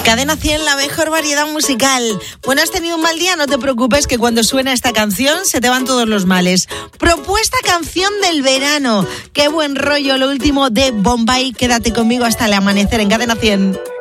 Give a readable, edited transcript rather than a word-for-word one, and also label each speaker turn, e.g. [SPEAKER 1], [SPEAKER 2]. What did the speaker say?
[SPEAKER 1] Cadena 100, la mejor variedad musical. Bueno, has tenido un mal día, no te preocupes, que cuando suena esta canción se te van todos los males. Propuesta canción del verano. Qué buen rollo, lo último de Bombay. Quédate conmigo hasta el amanecer en Cadena 100.